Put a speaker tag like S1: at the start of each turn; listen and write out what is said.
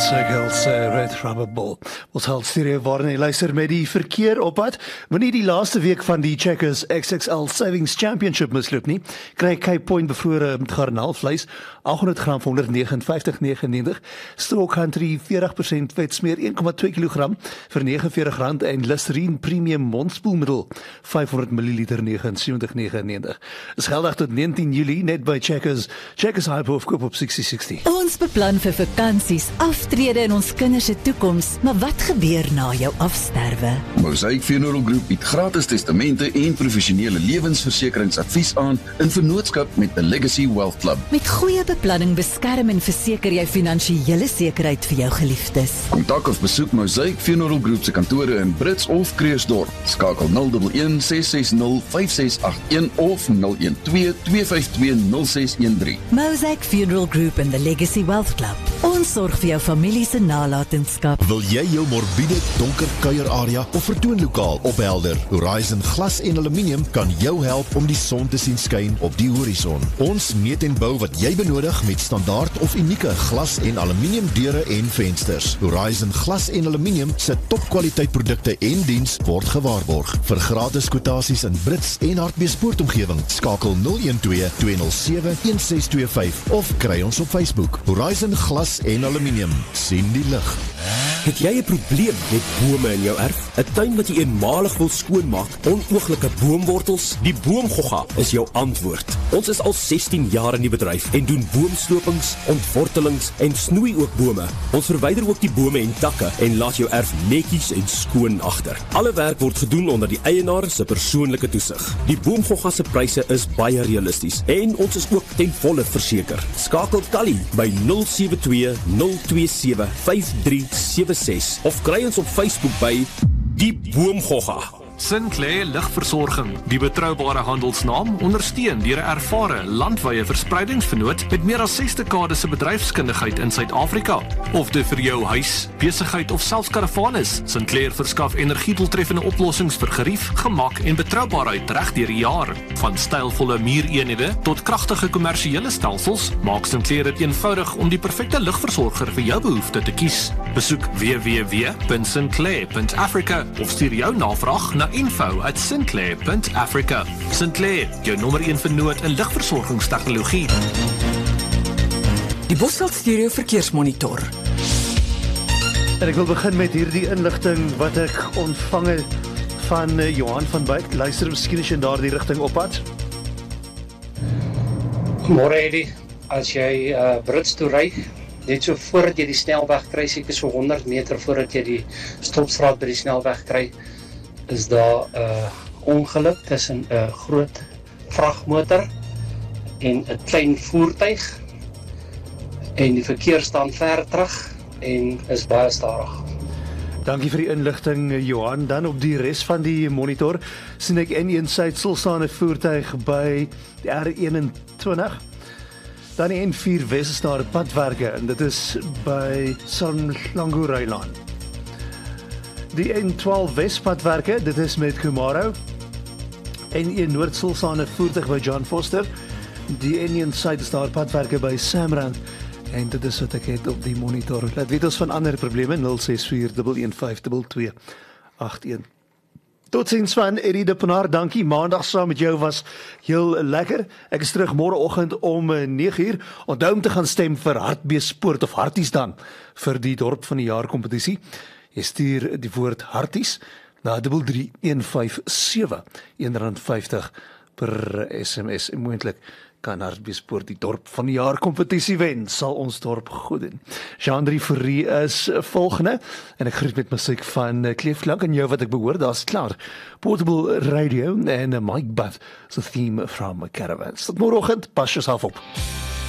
S1: Girls Red Rubber Ball. Ons haal stereo waarin jy luister met die verkeer op pad. Wanneer die laaste week van die Checkers XXL Savings Championship misloop nie, kry Cape Point bevrore garnaalvleis 800 gram vir 159,99. Stroke Country 40% vetsmeer 1,2 kg vir R49 en Listerine Premium Mondspoelmiddel 500 ml 79,99. Is geldig tot 19 Julie net by Checkers. Checkers Hyperhoofkoop op 6060.
S2: Ons beplan vir vakansies, aftrede in ons kinders se toekoms, maar wat gebeur na jou afsterwe?
S3: Mosaic Funeral Group bied gratis testamente en professionele lewensversekeringsadvies aan in vennootskap met The Legacy Wealth Club.
S2: Met goeie beplanning beskerm en verseker jy finansiële sekerheid vir jou geliefdes.
S3: Kontak of besoek Mosaic Funeral Group se kantore in Brits of Kreersdorp. Skakel 011 660 5681 of 012 252 0613.
S2: Mosaic Funeral Group en The Legacy Wealth Club. Ons sorg vir jou familie se nalatenskap.
S4: Wil jy jou morbide donker kuierarea of vertoonlokaal ophelder? Horizon Glas en Aluminium kan jou help om die son te sien skyn op die horison. Ons meet en bou wat jy benodig met standaard of unieke glas en aluminium deure en vensters. Horizon Glas en Aluminium se topkwaliteit produkte en diens word gewaarborg. Vir gratis kwotasies in Brits en Hartbeespoortomgewing, skakel 012 207 1625 of kry ons op Facebook. Horizon Glas en Aluminium. Sien die lig.
S5: Het jy 'n probleem met bome in jou erf? 'n Tuin wat jy eenmalig wil skoonmaak, onooglike boomwortels? Die Boomgogga is jou antwoord. Ons is al 16 jaar in die bedryf en doen boomslopings, ontwortelings en snoei ook bome. Ons verwyder ook die bome en takke en laat jou erf netjies en skoon agter. Alle werk word gedoen onder die eienaar se persoonlike toesig. Die Boomgogga se pryse is baie realisties en ons is ook ten volle verseker. Skakel Tally by 072 027 5376 of kry ons op Facebook by Die Boomgogga.
S6: Sinclair Ligversorging, die betroubare handelsnaam, ondersteun deur 'n ervare landwyse verspreidingsvernoot met meer as 6 dekades se bedryfskundigheid in Suid-Afrika. Of dit vir jou huis, besigheid of selfs karavaan is, Sinclair verskaf energiedoeltreffende oplossings vir gerief, gemak en betroubaarheid reg deur die jaar. Van stylvolle muureenhede tot kragtige kommersiële stelsels, maak Sinclair dit eenvoudig om die perfekte ligversorger vir jou behoefte te kies. Besoek www.sinclair.africa of stuur jou navraag na info@sinclair.africa. Sinclair, jou nommer 1 vernoot in ligversorgingstegnologie.
S7: Die Bosveld Stereo Verkeersmonitor.
S1: En ek wil begin met hierdie inligting wat ek ontvang het van Johan van Wyk. Luister miskien as jy in daardie rigting op pad.
S8: Môre Eddie, as jy Brits toe ry, net so voordat jy die snelweg kry, seker so 100 meter voordat jy die stopstraat by die snelweg kry, is daar 'n ongeluk tussen 'n groot vragmotor en 'n klein voertuig en die verkeer staan ver terug en is baie stadig.
S1: Dankie vir die inligting Johan. Dan op die res van die monitor sien ek N1 Suid stilstaande voertuig by die R21. Dan die N4 Wes is daar padwerke en dit is by Sanlangureilaan. Die N12 Wespadwerke, dit is met Kumaro. N1 Noord stilstaande voertuig by John Foster. Die N1 Suid is daar padwerke by Samrand. En dit is wat ek het op die monitor. Laat weet ons van ander probleme 064 115 2281. Totsiens van Eddie de Pinaar, dankie. Maandag saam met jou was heel lekker. Ek is terug môreoggend om 9:00. Onthou om te gaan stem vir Hartbeespoort of Harties dan vir die dorp van die jaar kompetisie. Jy stuur die woord Harties na 33157, R1.50 per SMS. En moontlik kan Hartbeespoort die dorp van die jaar kompetisie wen. Sal ons dorp goed doen. Jean-André Fourie is volgende en ek groet met musiek van Kleefklank en jou wat ek behoor, daar's klaar. Portable Radio en Mike Butt, so theme from Caravans. Tot môreoggend, pas jouself op.